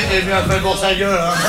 est bien fait pour sa gueule, hein.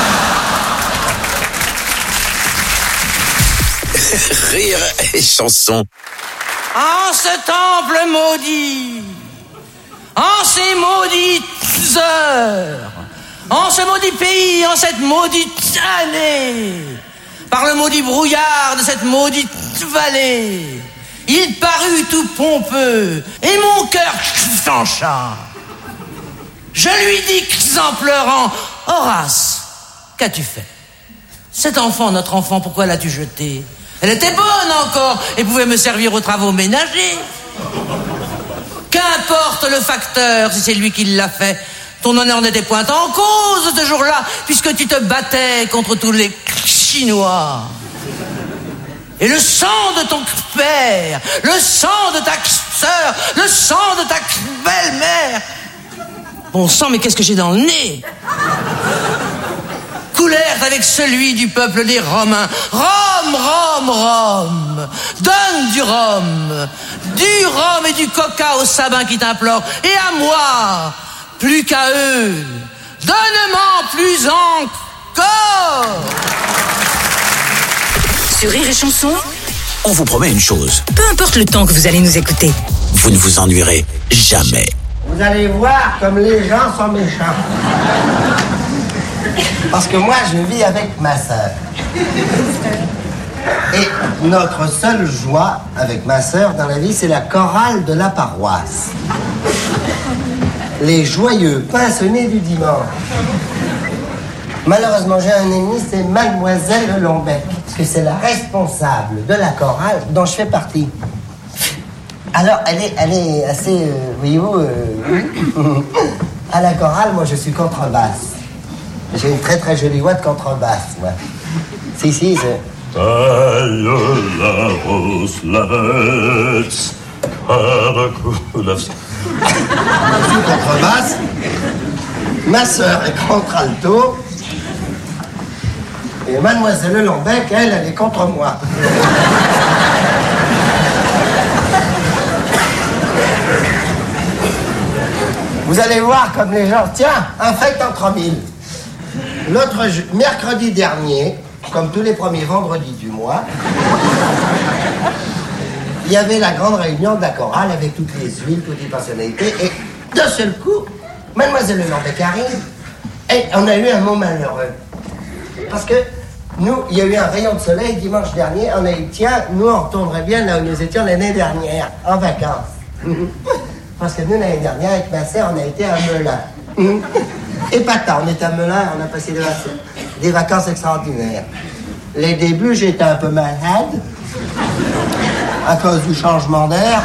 Rire et chanson. En ce temple maudit, en ces maudites heures, en ce maudit pays, en cette maudite année, par le maudit brouillard de cette maudite vallée, il parut tout pompeux, et mon cœur s'encha. Je lui dis en pleurant, Horace, qu'as-tu fait? Cet enfant, notre enfant, pourquoi l'as-tu jeté? Elle était bonne encore et pouvait me servir aux travaux ménagers. Qu'importe le facteur si c'est lui qui l'a fait. Ton honneur n'était point en cause ce jour-là, puisque tu te battais contre tous les Chinois. Et le sang de ton père, le sang de ta sœur, le sang de ta belle-mère. Bon sang, mais qu'est-ce que j'ai dans le nez? Coulèrent avec celui du peuple des Romains. Rome, Rome, Rome. Donne du rhum et du coca aux sabins qui t'implorent. Et à moi, plus qu'à eux, donne-m'en plus encore. Sur Rire et Chanson, On vous promet une chose. peu importe le temps que vous allez nous écouter. Vous ne vous ennuierez jamais. Vous allez voir comme les gens sont méchants. Parce que moi, je vis avec ma sœur. Et notre seule joie avec ma sœur dans la vie, c'est la chorale de la paroisse. Les joyeux pincenés du dimanche. Malheureusement, j'ai un ennemi, c'est Mademoiselle Lombec, parce que c'est la responsable de la chorale dont je fais partie. Alors, elle est assez, voyez-vous, à la chorale, moi, je suis contrebasse. J'ai une très très jolie voix de contrebasse, moi. Si, c'est... Taille la rose, la bête, je suis contrebasse, ma sœur est contralto, et Mademoiselle Lombec, elle est contre moi. Vous allez voir comme les gens, tiens, un fête entre mille. Mercredi dernier, comme tous les premiers vendredis du mois, il y avait la grande réunion de la chorale avec toutes les huiles, toutes les personnalités, et d'un seul coup, Mademoiselle Lombec arrive, et on a eu un mot malheureux. Parce que nous, il y a eu un rayon de soleil dimanche dernier, on a dit, tiens, nous on retournerait bien là où nous étions l'année dernière, en vacances. Parce que nous, l'année dernière, avec ma sœur, on a été à Melun. Épatant, on était à Melun, on a passé des vacances extraordinaires. Les débuts, j'étais un peu malade, à cause du changement d'air.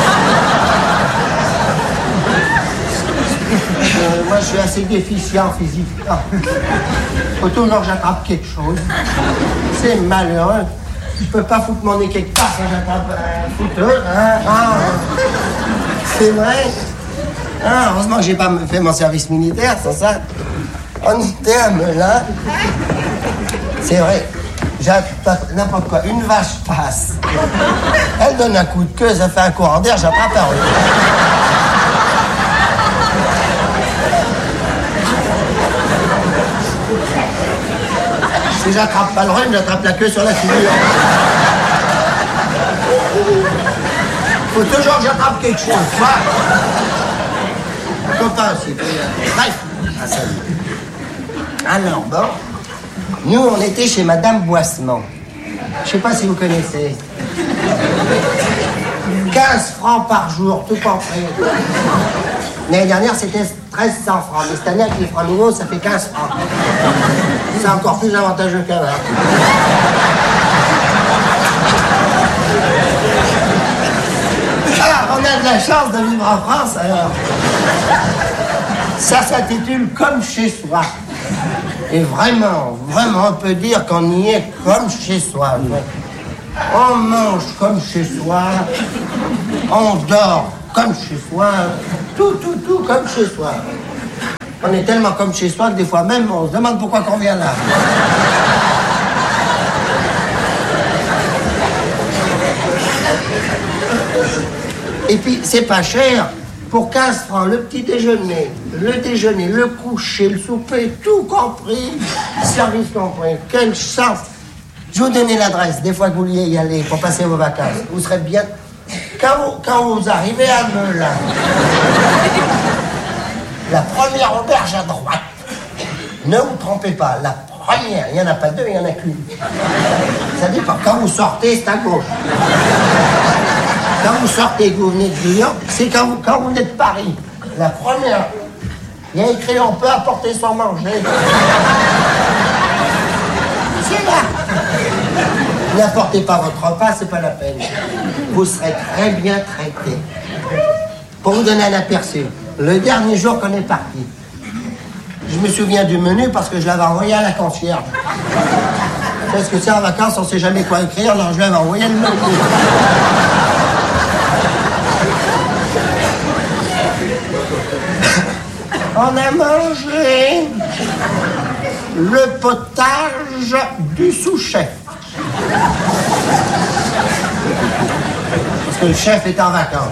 Moi, je suis assez déficient physiquement. Faut toujours que j'attrape quelque chose. C'est malheureux. Je peux pas foutre mon nez quelque part quand j'attrape un fouteur. C'est vrai. Heureusement que j'ai pas fait mon service militaire, c'est ça. On était à Melun. C'est vrai. N'importe quoi. Une vache passe. Elle donne un coup de queue, ça fait un courant d'air, j'attrape un rhume. Si j'attrape pas le rhume, j'attrape la queue sur la figure. Faut toujours que j'attrape quelque chose. Copain, c'est... Bref. Alors, bon. Nous, on était chez Madame Boissement. Je sais pas si vous connaissez. 15 francs par jour, tout compris. L'année dernière, c'était 1300 francs. Mais cette année, avec les francs nouveaux, ça fait 15 francs. C'est encore plus avantageux qu'avant. Ah, on a de la chance de vivre en France, alors. Ça s'intitule Comme chez soi. Et vraiment, on peut dire qu'on y est comme chez soi. On mange comme chez soi, on dort comme chez soi, tout comme chez soi. On est tellement comme chez soi que des fois même, on se demande pourquoi qu'on vient là. Et puis, c'est pas cher. Pour 15 francs, le petit déjeuner, le coucher, le souper, tout compris, service compris. Quelle chance! Je vous donner l'adresse, des fois que vous vouliez y aller pour passer vos vacances. Vous serez bien... Quand vous arrivez à Melun, la première auberge à droite, ne vous trompez pas, la première, il n'y en a pas deux, il n'y en a qu'une. Ça dépend, quand vous sortez, c'est à gauche. Quand vous sortez et que vous venez de New York, c'est quand vous venez de Paris. La première, il y a écrit « On peut apporter sans manger ». C'est là. N'apportez pas votre repas, c'est pas la peine. Vous serez très bien traité. Pour vous donner un aperçu, le dernier jour qu'on est parti, je me souviens du menu parce que je l'avais envoyé à la concierge. Parce que c'est en vacances, on sait jamais quoi écrire, alors je l'avais envoyé le menu. On a mangé le potage du sous-chef. Parce que le chef est en vacances.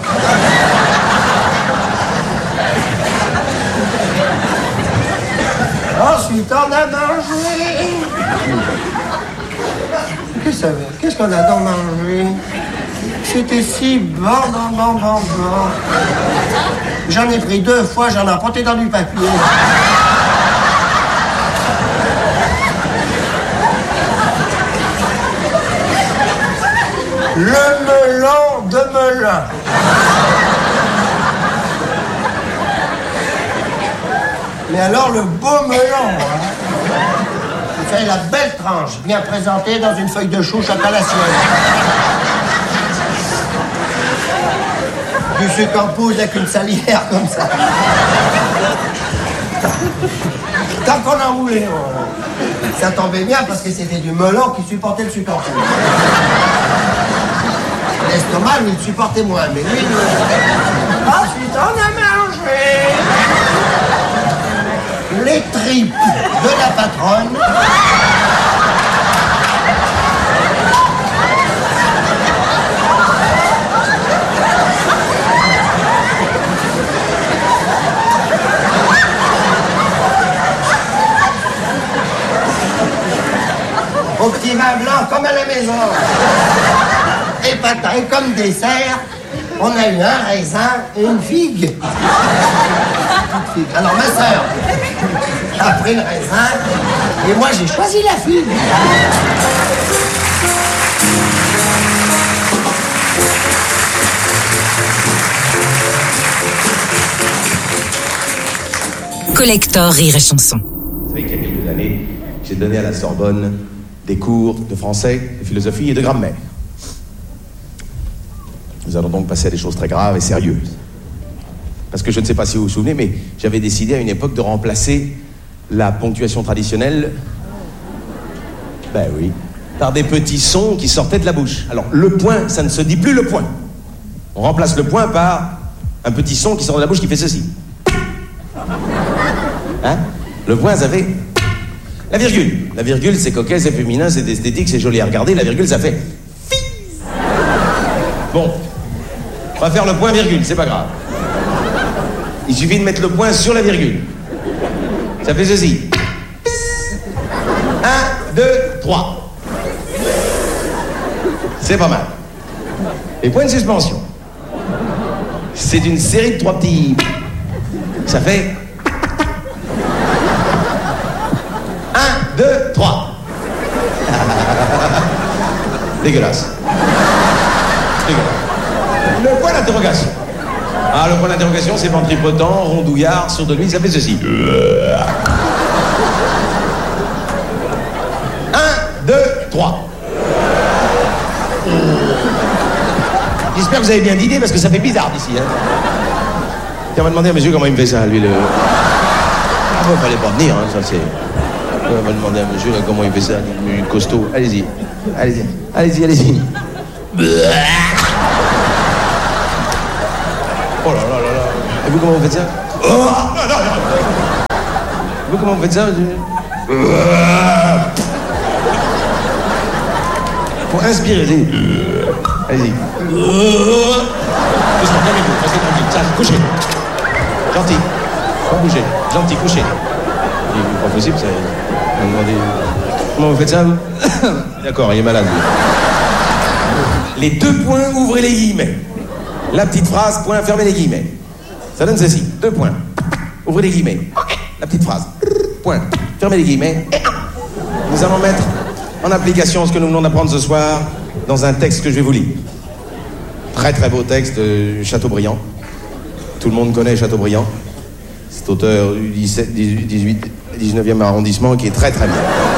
Ensuite, on a mangé... Qu'est-ce qu'on a donc mangé? C'était si bon. J'en ai pris 2 fois, j'en ai emporté dans du papier. Le melon de Melun. Mais alors le beau melon, hein. Il fait la belle tranche, bien présentée dans une feuille de chou chocolatienne. Du sucre en poudre avec une salière comme ça. Tant qu'on en voulait, ça tombait bien parce que c'était du melon qui supportait le sucre en poudre. L'estomac, lui, il supportait moins, mais lui... Ensuite, on a mangé les tripes de la patronne. Au petit vin blanc, comme à la maison. Et comme dessert, on a eu un raisin et une figue. Alors ma sœur a pris le raisin et moi j'ai choisi la figue. Collector Rire et Chanson. Vous savez qu'il y a quelques années, j'ai donné à la Sorbonne des cours de français, de philosophie et de grammaire. Nous allons donc passer à des choses très graves et sérieuses. Parce que je ne sais pas si vous vous souvenez, mais j'avais décidé à une époque de remplacer la ponctuation traditionnelle, ben oui, par des petits sons qui sortaient de la bouche. Alors, le point, ça ne se dit plus le point. On remplace le point par un petit son qui sort de la bouche qui fait ceci. Hein? Le point, ça fait... La virgule. La virgule, c'est coquet, c'est féminin, c'est esthétique, c'est joli à regarder. La virgule, ça fait... Bon. On va faire le point virgule, c'est pas grave. Il suffit de mettre le point sur la virgule. Ça fait ceci. 1, 2, 3. C'est pas mal. Et point de suspension. C'est une série de 3 petits... Ça fait... 1, 2, 3. Dégueulasse. Le point d'interrogation. Ah, le point d'interrogation, c'est ventripotent, rondouillard, sourd de nuit, ça fait ceci. 1, 2, 3. J'espère que vous avez bien d'idées parce que ça fait bizarre d'ici. Hein. Tiens, on va demander à monsieur comment il me fait ça, lui, le... Ah, bon, fallait pas venir, hein, ça c'est... On va demander à monsieur là, comment il fait ça, lui, costaud. Allez-y, allez-y, allez-y, allez-y. Oh là là là là. Et vous, comment vous faites ça? Oh non, non, non. Vous, comment vous faites ça? Pour inspirer, allez-y. Allez-y. Doucement, calmez-vous, restez tranquille. Sage, couchez. Gentil. Pas bouger. Gentil, couchez. C'est pas possible, ça. On va demander... Comment vous faites ça, vous? D'accord, il est malade. Les 2 points, ouvrez les guillemets. La petite phrase, point, fermez les guillemets. Ça donne ceci. 2 points. Ouvrez les guillemets. La petite phrase. Point. Fermez les guillemets. Nous allons mettre en application ce que nous venons d'apprendre ce soir dans un texte que je vais vous lire. Très très beau texte de Chateaubriand. Tout le monde connaît Chateaubriand. Cet auteur du 19e arrondissement qui est très très bien.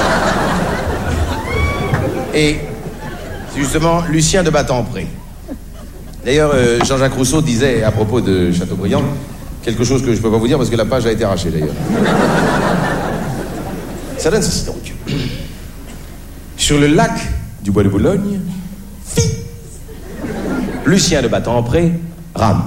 Et justement, Lucien de Battempré. D'ailleurs, Jean-Jacques Rousseau disait à propos de Chateaubriand quelque chose que je ne peux pas vous dire parce que la page a été arrachée d'ailleurs. Ça donne ceci donc. Sur le lac du Bois de Boulogne, Lucien de Battempré rame.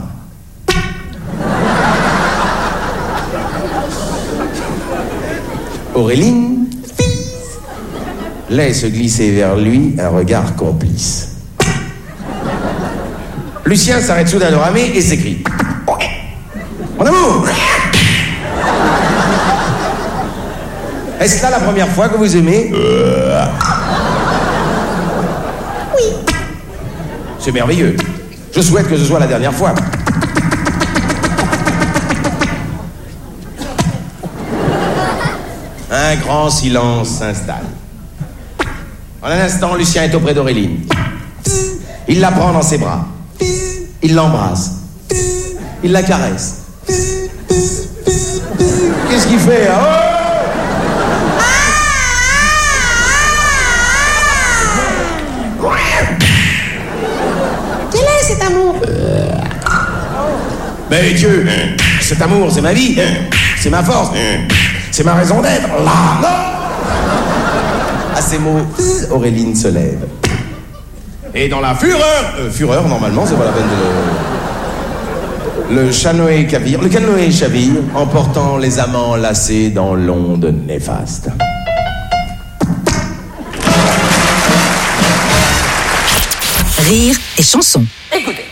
Auréline laisse glisser vers lui un regard complice. Lucien s'arrête soudain de ramer et s'écrie: Mon amour! Est-ce là la première fois que vous aimez? Oui. C'est merveilleux. Je souhaite que ce soit la dernière fois. Un grand silence s'installe. En un instant, Lucien est auprès d'Auréline. Il la prend dans ses bras. Il l'embrasse. Il la caresse. Qu'est-ce qu'il fait? Quel est cet amour? Mais Dieu, cet amour, c'est ma vie. C'est ma force. C'est ma raison d'être. Là, non. À ces mots, Auréline se lève. Et dans la fureur, normalement, c'est pas la peine de... Le canoë chavire, emportant les amants lassés dans l'onde néfaste. Rire et chanson. Écoutez,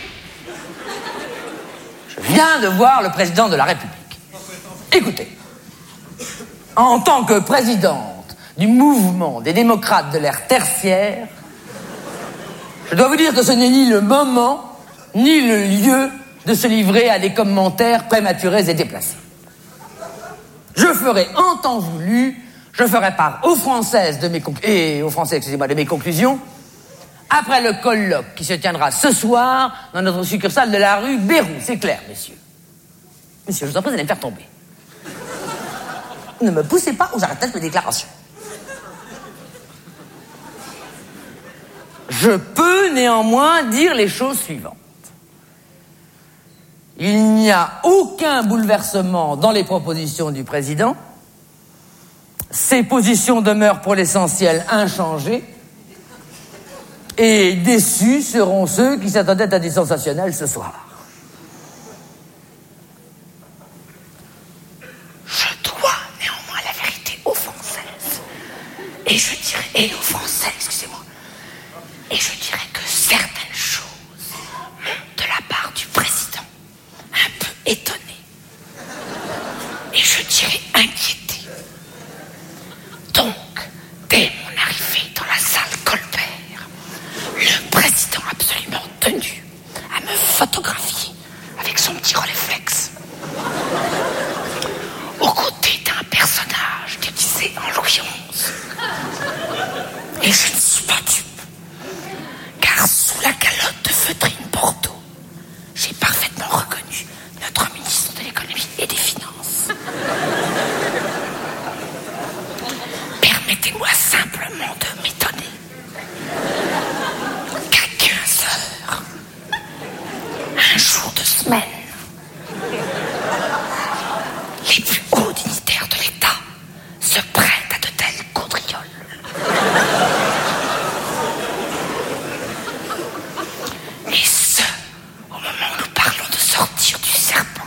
je viens de voir le président de la République. Écoutez, en tant que présidente du mouvement des démocrates de l'ère tertiaire, je dois vous dire que ce n'est ni le moment, ni le lieu de se livrer à des commentaires prématurés et déplacés. Je ferai en temps voulu, je ferai part aux Françaises de mes conclusions, après le colloque qui se tiendra ce soir dans notre succursale de la rue Bérou. C'est clair, messieurs. Messieurs, je vous en prie, vous allez me faire tomber. Ne me poussez pas ou j'arrête mes déclarations. Je peux néanmoins dire les choses suivantes. Il n'y a aucun bouleversement dans les propositions du président. Ses positions demeurent pour l'essentiel inchangées. Et déçus seront ceux qui s'attendaient à du sensationnel ce soir. Je dois néanmoins la vérité aux Françaises. Et je dirais, aux Français, excusez-moi. Et je dirais que certaines choses m'ont, de la part du président, un peu étonné. Et je dirais inquiété. Donc, dès mon arrivée dans la salle Colbert, le président absolument tenu à me photographier avec son petit Rolleiflex, aux côtés d'un personnage déguisé en Louis XI. Et je ne suis pas dupe. Car sous la calotte de feutrine Bordeaux, j'ai parfaitement reconnu notre ministre de l'économie et des finances. Permettez-moi simplement de m'étonner qu'à 15 heures, un jour de semaine, les plus hauts dignitaires de l'État se prêtent à de telles gaudrioles. Et ce, au moment où nous parlons de sortir du serpent.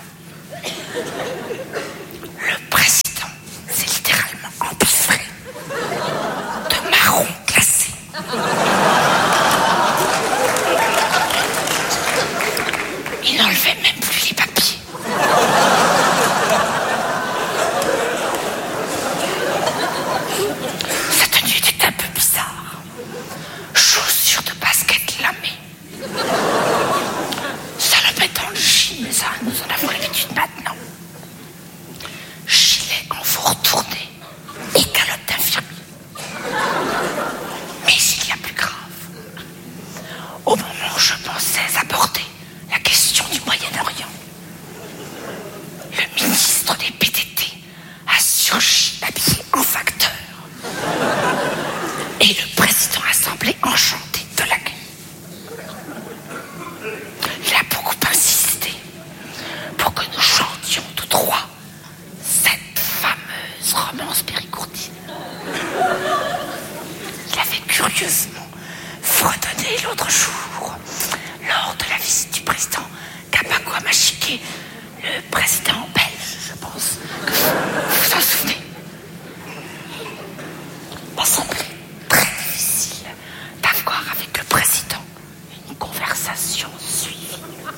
Le président s'est littéralement empiffré de marron glacé. Il ministre des PTT a surgi habillé en facteur. Et le président a semblé enchanté de l'accueil. Il a beaucoup insisté pour que nous chantions tous trois cette fameuse romance péricourtine. Il avait curieusement fredonné l'autre jour, lors de la visite du président Kabako à Machike, le président belge, je pense que vous vous en souvenez. Il m'a semblé très difficile d'avoir avec le président une conversation suivie.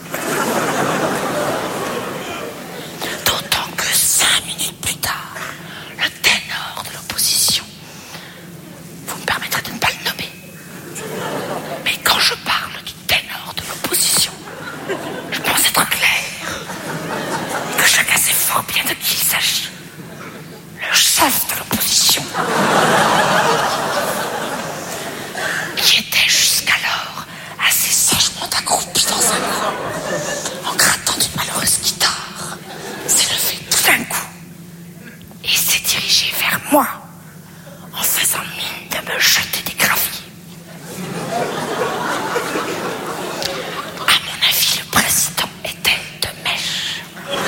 D'autant que 5 minutes plus tard, le ténor de l'opposition, vous me permettrez de ne pas le nommer, mais quand je parle du ténor de l'opposition, je pense être clair, et que chacun sait fort bien de qui il s'agit. Le chef de l'opposition, qui était jusqu'alors assez sagement accroupi dans un coin, en grattant une malheureuse guitare, s'est levé tout d'un coup et s'est dirigé vers moi en faisant mine de me jeter des graviers. À mon avis, le président était de mèche.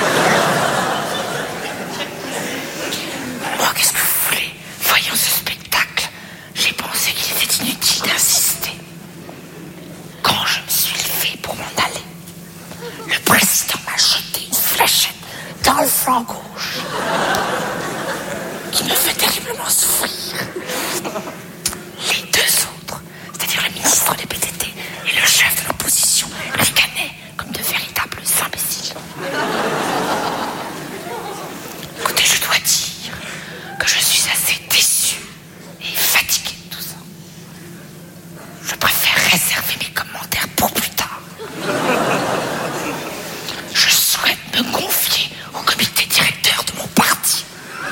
Moi, qu'est-ce que vous voulez? Voyant ce spectacle, j'ai pensé qu'il était inutile d'insister. Quand je me suis levé pour m'en aller, le président m'a jeté une fléchette dans le flanc gauche qui me fait terriblement souffrir. Les deux autres, c'est-à-dire le ministre des PTT et le chef de l'opposition, ricanaient comme de véritables imbéciles. Écoutez, je dois dire que je suis assez déçu et fatigué de tout ça. Je préfère réserver mes commentaires pour plus tard. Je souhaite me confier au comité directeur de mon parti.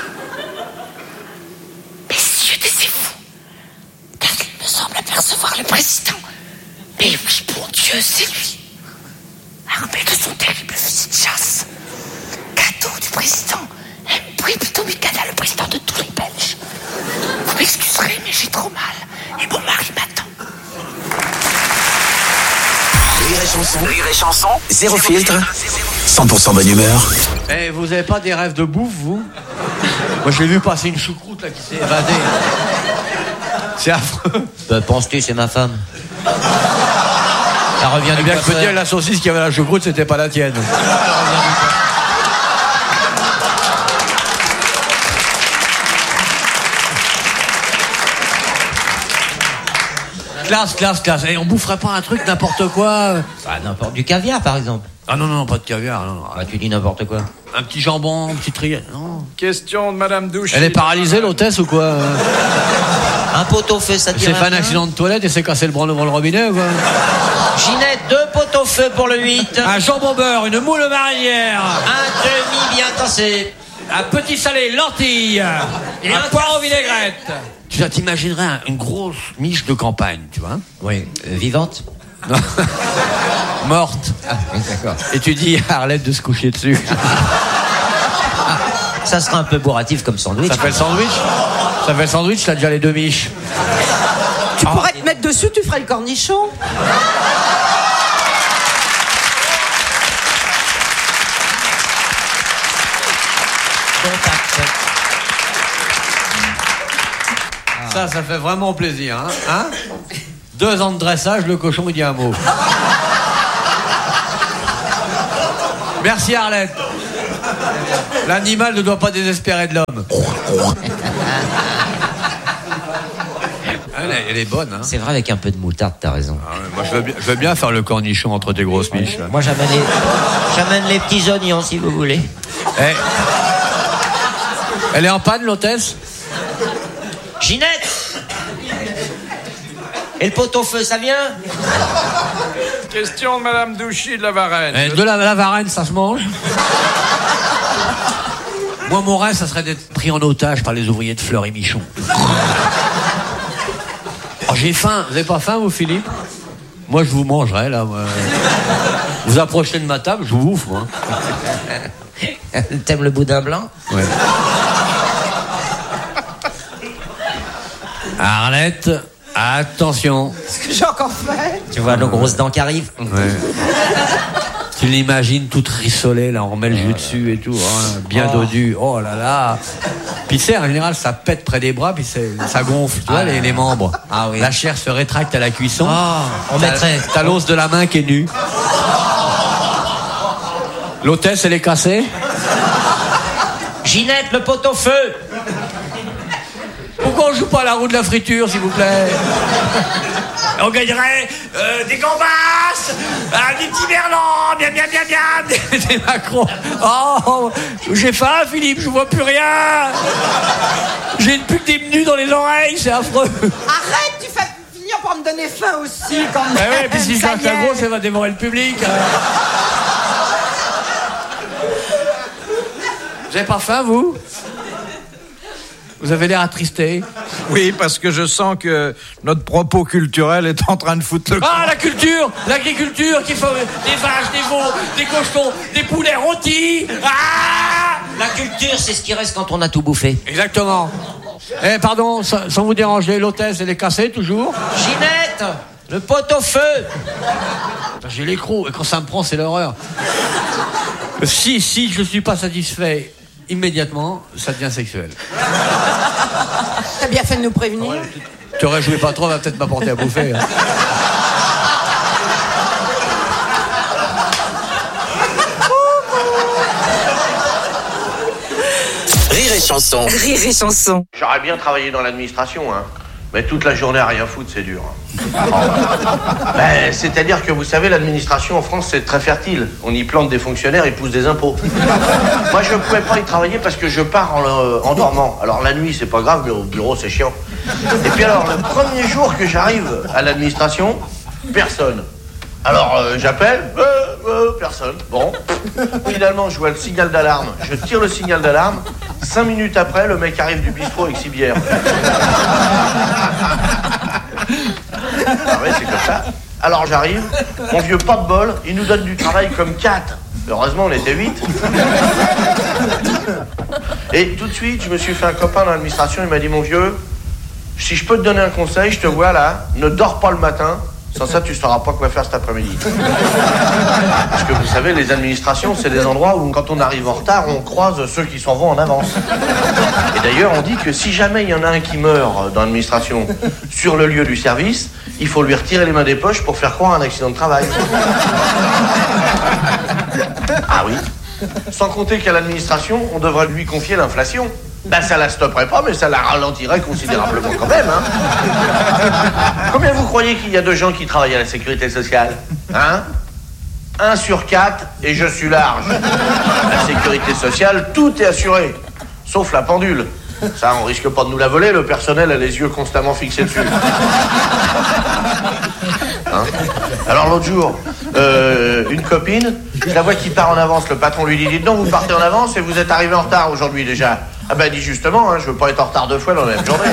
Messieurs, taisez-vous, car il me semble apercevoir le président. Mais oui, bon Dieu, c'est lui. Armé de son terrible fusil de chasse. Cadeau du président. Plutôt Mikada, le président de tous les Belges. Vous m'excuserez, mais j'ai trop mal. Et mon mari m'attend. Rire et chanson, zéro filtre, 100% bonne humeur. Eh, vous avez pas des rêves de bouffe, vous? Moi, j'ai vu passer une choucroute là qui s'est évadée. C'est affreux. Penses-tu, c'est ma femme? Ça revient Eh du bien, je peux te coiffeur. dire, la saucisse qui avait la choucroute, c'était pas la tienne. Classe. Et on boufferait pas un truc, n'importe quoi? N'importe du caviar, par exemple. Ah non, pas de caviar. Non. Tu dis n'importe quoi. Un petit jambon, un petit trier. Non. Question de Madame Douche. Elle est paralysée, l'hôtesse, ou quoi? Un pot-au-feu, ça C'est dirait fait un rien. accident de toilette et s'est cassé le bras devant le robinet, ou quoi? Ginette, 2 pot-au-feu pour le 8. Un jambon beurre, une moule marinière. Un demi bien tassé. Un petit salé, lentilles. Et un poire aux vinaigrettes. Tu t'imaginerais une grosse miche de campagne, tu vois? Oui. Vivante? Non. Morte. Ah, oui, d'accord. Et tu dis à Arlette de se coucher dessus. Ça sera un peu bourratif comme sandwich. Ça fait le sandwich, t'as déjà les 2 miches. Tu pourrais te mettre dessus, tu ferais le cornichon. Ça fait vraiment plaisir, hein? 2 ans de dressage, le cochon il dit un mot. Merci Arlette. L'animal ne doit pas désespérer de l'homme. Elle est bonne, hein? C'est vrai, avec un peu de moutarde, t'as raison. Ah ouais, moi je veux bien faire le cornichon entre tes grosses miches. Là. Moi j'amène les petits oignons si vous voulez. Elle est en panne, l'hôtesse? Ginette! Et le pot-au-feu, ça vient? Question de Madame Douchy de la Varenne. De la Varenne, ça se mange? Moi, mon rêve, ça serait d'être pris en otage par les ouvriers de Fleury-Michon. Oh, j'ai faim. Vous avez pas faim, vous, Philippe? Moi, je vous mangerai, là. Moi. Vous approchez de ma table, je vous bouffe, moi. T'aimes le boudin blanc? Ouais. Arlette, attention. Ce que j'ai encore fait. Tu vois nos grosses dents qui arrivent? Ouais. Tu l'imagines toute rissolée, là, on remet le jus dessus et tout, hein, bien dodu. Oh là là. Puis tu sais, en général, ça pète près des bras, puis ça gonfle, tu vois, les membres. Ah oui. La chair se rétracte à la cuisson. On mettrait. T'as l'os de la main qui est nu. L'hôtesse, elle est cassée. Ginette, le pot-au-feu. Pourquoi on joue pas à la roue de la friture, s'il vous plaît? On gagnerait des gambas, des petits merlans, bien, des macrons. Oh, j'ai faim, Philippe, je vois plus rien. J'ai une pute des menus dans les oreilles, c'est affreux. Arrête, tu vas finir par me donner faim aussi, quand même. Ah ouais, puis si je lâche la grosse, elle va dévorer le public. Vous avez pas faim, vous? Vous avez l'air attristé. Oui, parce que je sens que notre propos culturel est en train de foutre le camp. Ah, la culture, l'agriculture, qu'il faut des vaches, des veaux, des cochons, des poulets rôtis. Ah! La culture, c'est ce qui reste quand on a tout bouffé. Exactement. Eh, pardon, sans vous déranger, l'hôtesse, elle est cassée, toujours? Ginette, le pot-au-feu. J'ai l'écrou, et quand ça me prend, c'est l'horreur. Si je suis pas satisfait immédiatement, ça devient sexuel. T'as bien fait de nous prévenir. Ouais, tu aurais joué pas trop, va peut-être m'apporter à bouffer. Hein. Rire et chanson. Rire et chanson. J'aurais bien travaillé dans l'administration, hein. Mais toute la journée à rien foutre, c'est dur. C'est-à-dire que vous savez, l'administration en France, c'est très fertile. On y plante des fonctionnaires, ils poussent des impôts. Moi, je ne pouvais pas y travailler parce que je pars en dormant. Alors la nuit, c'est pas grave, mais au bureau, c'est chiant. Et puis alors, le premier jour que j'arrive à l'administration, personne. Alors j'appelle, personne. Bon, finalement je vois le signal d'alarme. Je tire le signal d'alarme. 5 minutes après, le mec arrive du bistrot avec 6 bières. Ah ouais, c'est comme ça. Alors j'arrive, mon vieux pas de bol, il nous donne du travail comme 4. Heureusement, on était 8. Et tout de suite, je me suis fait un copain dans l'administration, il m'a dit, mon vieux, si je peux te donner un conseil, je te vois là, ne dors pas le matin. Sans ça, tu ne sauras pas quoi faire cet après-midi. Parce que vous savez, les administrations, c'est des endroits où, quand on arrive en retard, on croise ceux qui s'en vont en avance. Et d'ailleurs, on dit que si jamais il y en a un qui meurt dans l'administration sur le lieu du service, il faut lui retirer les mains des poches pour faire croire un accident de travail. Ah oui. Sans compter qu'à l'administration, on devrait lui confier l'inflation. Ben, ça la stopperait pas, mais ça la ralentirait considérablement quand même, hein. Combien vous croyez qu'il y a de gens qui travaillent à la sécurité sociale? Hein? 1 sur 4, et je suis large. La sécurité sociale, tout est assuré, sauf la pendule. Ça, on risque pas de nous la voler, le personnel a les yeux constamment fixés dessus. Hein? Alors l'autre jour, une copine, je la vois qui part en avance, le patron lui dit, dites donc, vous partez en avance et vous êtes arrivé en retard aujourd'hui déjà. Ah ben, dit justement, hein, je veux pas être en retard 2 fois dans la même journée.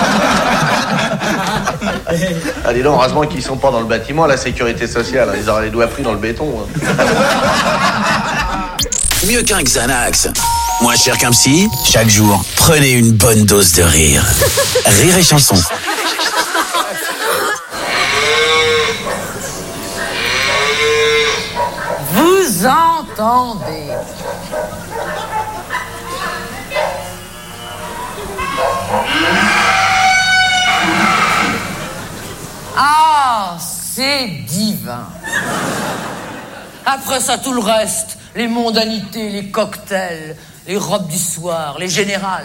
Hein. Ah, dis donc, heureusement qu'ils sont pas dans le bâtiment, la sécurité sociale, hein, ils auraient les doigts pris dans le béton. Hein. Mieux qu'un Xanax. Moins cher qu'un psy, chaque jour, prenez une bonne dose de rire. Rire et chanson. Vous entendez? Ah, c'est divin. Après ça, tout le reste, les mondanités, les cocktails, les robes du soir, les générales.